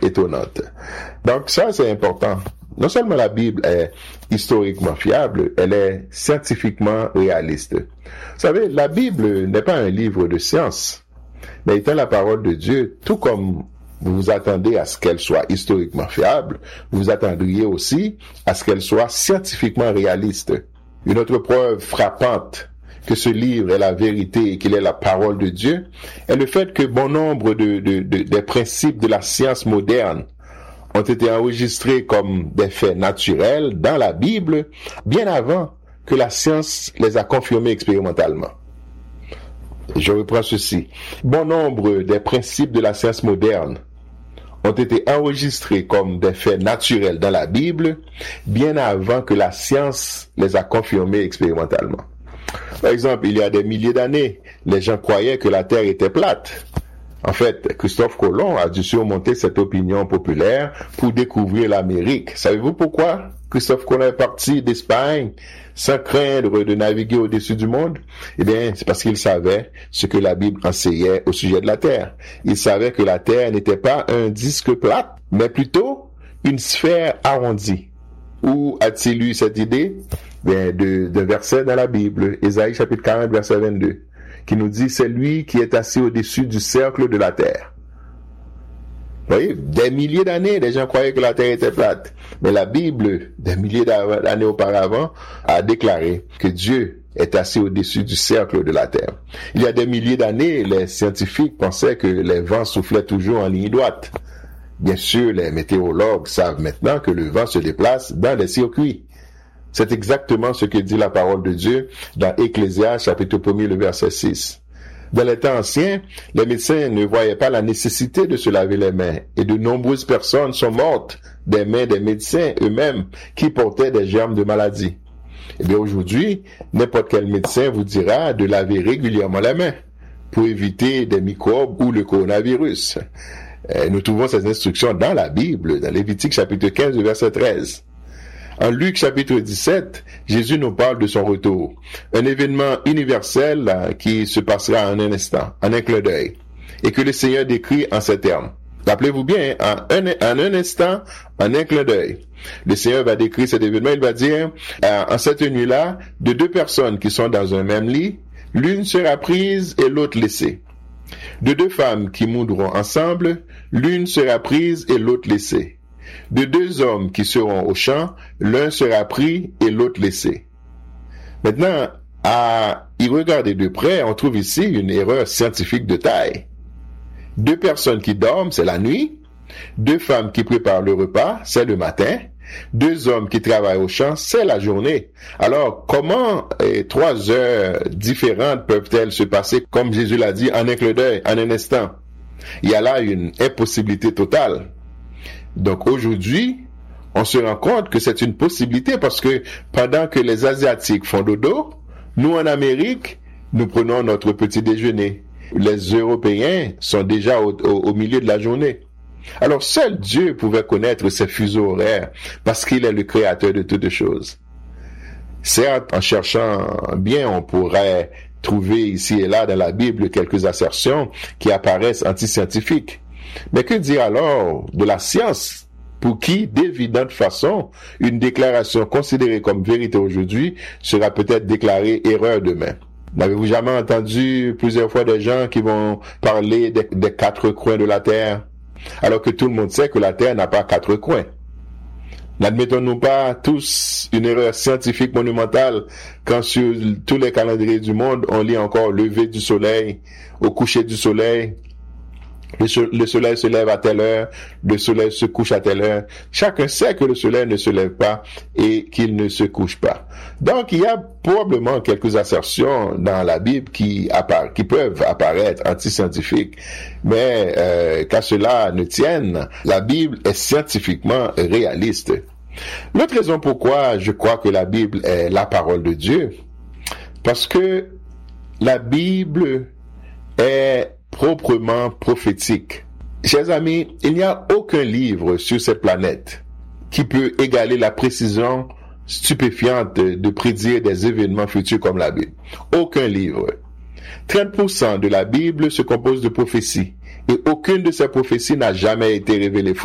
étonnante. Donc ça, c'est important. Non seulement la Bible est historiquement fiable, elle est scientifiquement réaliste. Vous savez, la Bible n'est pas un livre de science, mais étant la parole de Dieu, tout comme vous vous attendez à ce qu'elle soit historiquement fiable, vous vous attendriez aussi à ce qu'elle soit scientifiquement réaliste. Une autre preuve frappante que ce livre est la vérité et qu'il est la parole de Dieu est le fait que bon nombre des principes de la science moderne ont été enregistrés comme des faits naturels dans la Bible bien avant que la science les a confirmés expérimentalement. Je reprends ceci. Bon nombre des principes de la science moderne ont été enregistrés comme des faits naturels dans la Bible bien avant que la science les a confirmés expérimentalement. Par exemple, il y a des milliers d'années, les gens croyaient que la Terre était plate. En fait, Christophe Colomb a dû surmonter cette opinion populaire pour découvrir l'Amérique. Savez-vous pourquoi Christophe Colomb est parti d'Espagne sans craindre de naviguer au-dessus du monde? Eh bien, c'est parce qu'il savait ce que la Bible enseignait au sujet de la Terre. Il savait que la Terre n'était pas un disque plat, mais plutôt une sphère arrondie. Où a-t-il eu cette idée? Bien, de verset dans la Bible, Ésaïe chapitre 40, verset 22. Qui nous dit, c'est lui qui est assis au-dessus du cercle de la terre. Vous voyez, des milliers d'années, les gens croyaient que la terre était plate. Mais la Bible, des milliers d'années auparavant, a déclaré que Dieu est assis au-dessus du cercle de la terre. Il y a des milliers d'années, les scientifiques pensaient que les vents soufflaient toujours en ligne droite. Bien sûr, les météorologues savent maintenant que le vent se déplace dans des circuits. C'est exactement ce que dit la parole de Dieu dans Ecclésiaste chapitre 1er, le verset 6. Dans les temps anciens, les médecins ne voyaient pas la nécessité de se laver les mains et de nombreuses personnes sont mortes des mains des médecins eux-mêmes qui portaient des germes de maladie. Eh bien aujourd'hui, n'importe quel médecin vous dira de laver régulièrement les mains pour éviter des microbes ou le coronavirus. Nous trouvons ces instructions dans la Bible, dans Lévitique chapitre 15, verset 13. En Luc chapitre 17, Jésus nous parle de son retour, un événement universel qui se passera en un instant, en un clin d'œil, et que le Seigneur décrit en ces termes. Rappelez-vous bien, en un instant, en un clin d'œil. Le Seigneur va décrire cet événement, il va dire, en cette nuit-là, de deux personnes qui sont dans un même lit, l'une sera prise et l'autre laissée. De deux femmes qui mourront ensemble, l'une sera prise et l'autre laissée. De deux hommes qui seront au champ, l'un sera pris et l'autre laissé. Maintenant, à y regarder de près, on trouve ici une erreur scientifique de taille. Deux personnes qui dorment, c'est la nuit. Deux femmes qui préparent le repas, c'est le matin. Deux hommes qui travaillent au champ, c'est la journée. Alors, comment 3 heures différentes peuvent-elles se passer, comme Jésus l'a dit, en un clin d'œil, en un instant? Il y a là une impossibilité totale. Donc aujourd'hui, on se rend compte que c'est une possibilité parce que pendant que les Asiatiques font dodo, nous en Amérique, nous prenons notre petit déjeuner. Les Européens sont déjà au milieu de la journée. Alors seul Dieu pouvait connaître ces fuseaux horaires parce qu'il est le créateur de toutes choses. Certes, en cherchant bien, on pourrait trouver ici et là dans la Bible quelques assertions qui apparaissent antiscientifiques. Mais que dire alors de la science, pour qui, d'évidente façon, une déclaration considérée comme vérité aujourd'hui sera peut-être déclarée erreur demain? N'avez-vous jamais entendu plusieurs fois des gens qui vont parler des 4 coins de la Terre, alors que tout le monde sait que la Terre n'a pas 4 coins? N'admettons-nous pas tous une erreur scientifique monumentale quand sur tous les calendriers du monde, on lit encore lever du soleil, au coucher du soleil, le soleil se lève à telle heure, le soleil se couche à telle heure. Chacun sait que le soleil ne se lève pas et qu'il ne se couche pas. Donc, il y a probablement quelques assertions dans la Bible qui peuvent apparaître antiscientifiques. Mais qu'à cela ne tienne, la Bible est scientifiquement réaliste. L'autre raison pourquoi je crois que la Bible est la parole de Dieu, parce que la Bible est proprement prophétique. Chers amis, il n'y a aucun livre sur cette planète qui peut égaler la précision stupéfiante de prédire des événements futurs comme la Bible. Aucun livre. 30% de la Bible se compose de prophéties et aucune de ces prophéties n'a jamais été révélée